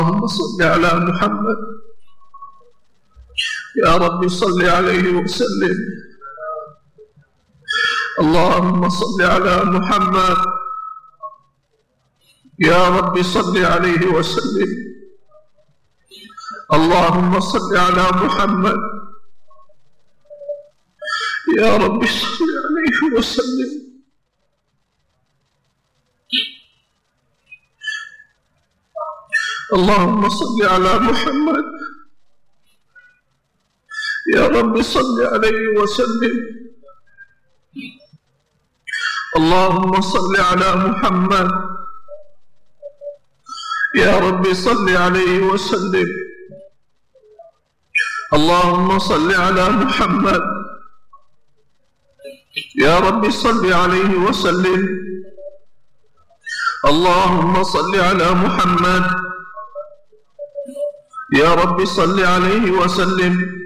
اللهم صل على محمد. يا رب صل عليه وسلم. اللهم صل على محمد. يا رب صل عليه وسلم. اللهم صل على محمد. يا رب صل عليه وسلم. اللهم صل على محمد. يا رب صل عليه وسلم. اللهم صل على محمد. يا رب صل عليه وسلم. اللهم صل على محمد. يا رب صل عليه وسلم. اللهم صل على محمد. يا رب صل عليه وسلم.